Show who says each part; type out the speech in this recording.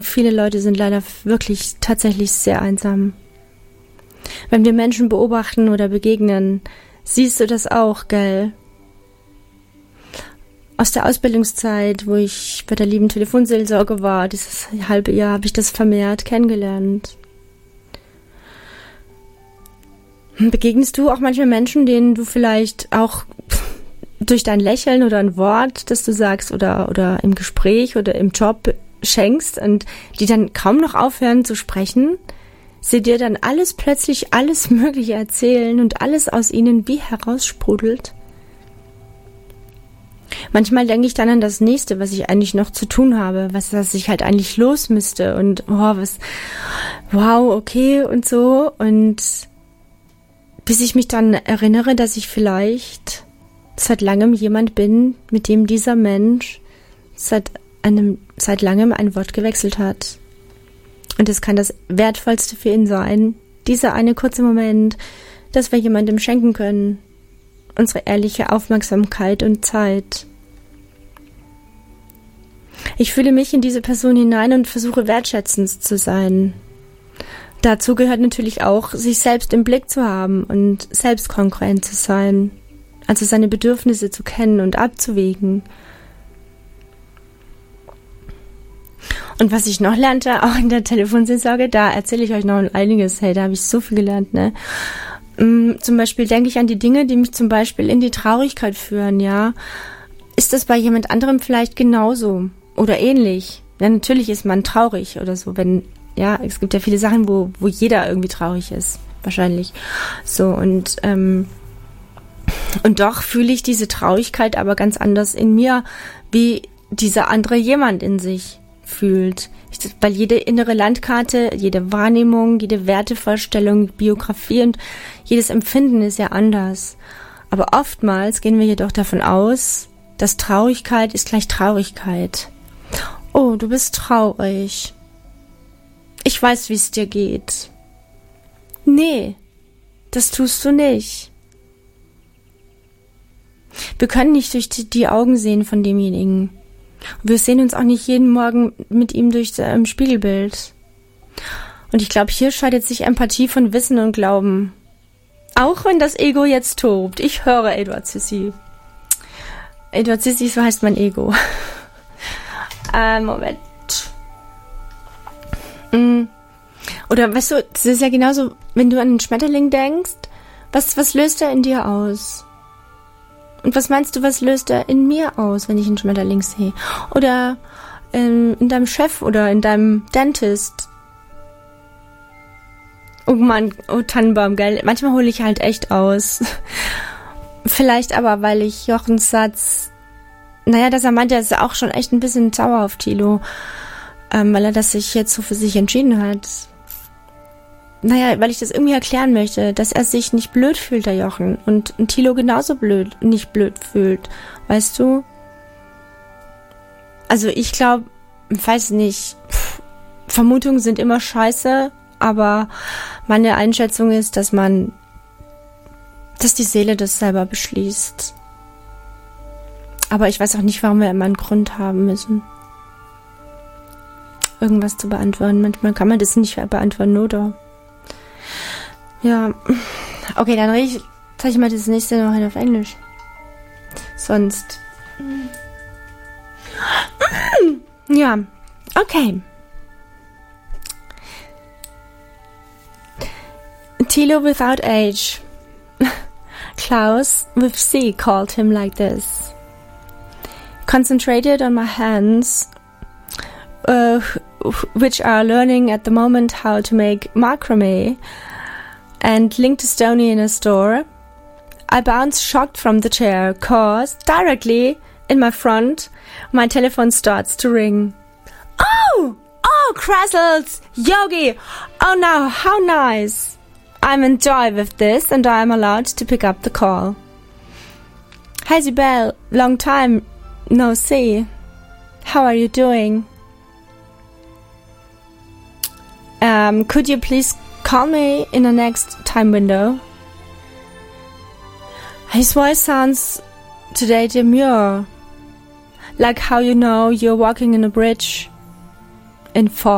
Speaker 1: viele Leute sind leider wirklich tatsächlich sehr einsam. Wenn wir Menschen beobachten oder begegnen, siehst du das auch, gell? Aus der Ausbildungszeit, wo ich bei der lieben Telefonseelsorge war, dieses halbe Jahr, habe ich das vermehrt kennengelernt. Begegnest du auch manchmal Menschen, denen du vielleicht auch durch dein Lächeln oder ein Wort, das du sagst, oder im Gespräch oder im Job schenkst und die dann kaum noch aufhören zu sprechen, sie dir dann plötzlich alles Mögliche erzählen und alles aus ihnen wie heraussprudelt? Manchmal denke ich dann an das Nächste, was ich eigentlich noch zu tun habe, was ich halt eigentlich los müsste und wow, okay und so, und bis ich mich dann erinnere, dass ich vielleicht seit langem jemand bin, mit dem dieser Mensch seit langem ein Wort gewechselt hat. Und es kann das Wertvollste für ihn sein, dieser eine kurze Moment, dass wir jemandem schenken können. Unsere ehrliche Aufmerksamkeit und Zeit. Ich fühle mich in diese Person hinein und versuche wertschätzend zu sein. Dazu gehört natürlich auch, sich selbst im Blick zu haben und selbstkongruent zu sein. Also seine Bedürfnisse zu kennen und abzuwägen. Und was ich noch lernte, auch in der Telefonseelsorge, da erzähle ich euch noch einiges. Hey, da habe ich so viel gelernt, ne? Zum Beispiel denke ich an die Dinge, die mich zum Beispiel in die Traurigkeit führen, ja. Ist das bei jemand anderem vielleicht genauso oder ähnlich? Ja, natürlich ist man traurig oder so, es gibt ja viele Sachen, wo jeder irgendwie traurig ist, wahrscheinlich. So, und doch fühle ich diese Traurigkeit aber ganz anders in mir, wie dieser andere jemand in sich fühlt. Weil jede innere Landkarte, jede Wahrnehmung, jede Wertevorstellung, Biografie und jedes Empfinden ist ja anders. Aber oftmals gehen wir jedoch davon aus, dass Traurigkeit ist gleich Traurigkeit. Oh, du bist traurig. Ich weiß, wie es dir geht. Nee, das tust du nicht. Wir können nicht durch die Augen sehen von demjenigen. Wir sehen uns auch nicht jeden Morgen mit ihm durch Spiegelbild. Und ich glaube, hier scheidet sich Empathie von Wissen und Glauben. Auch wenn das Ego jetzt tobt. Ich höre Edward Sissi. Edward Sissi, so heißt mein Ego. Moment. Oder weißt du, das ist ja genauso, wenn du an den Schmetterling denkst, was löst er in dir aus? Und was meinst du, was löst er in mir aus, wenn ich einen Schmetterling sehe? Oder in deinem Chef oder in deinem Dentist? Oh Mann, oh Tannenbaum, gell? Manchmal hole ich halt echt aus. Vielleicht aber, weil ich Jochens Satz, dass er meinte, er ist auch schon echt ein bisschen sauer auf Thilo, weil er das sich jetzt so für sich entschieden hat. Weil ich das irgendwie erklären möchte, dass er sich nicht blöd fühlt, der Jochen, und Thilo genauso nicht blöd fühlt, weißt du? Also ich glaube, weiß nicht, Vermutungen sind immer scheiße, aber meine Einschätzung ist, dass die Seele das selber beschließt. Aber ich weiß auch nicht, warum wir immer einen Grund haben müssen, irgendwas zu beantworten. Manchmal kann man das nicht beantworten, oder? Ja, okay, dann zeige ich mal das nächste noch auf Englisch. Sonst. Ja, okay. Thilo without age. Klaus with C called him like this. Concentrated on my hands, which are learning at the moment how to make macrame, and linked to Stoney in a store. I bounced shocked from the chair, cause directly in my front, my telephone starts to ring. Oh, Crazzles, Yogi, oh no, how nice. I'm in joy with this and I'm allowed to pick up the call. Hi Sibel, long time no see. How are you doing? Could you please call me in the next time window? His voice sounds today demure, like how you know you're walking in a bridge in fog.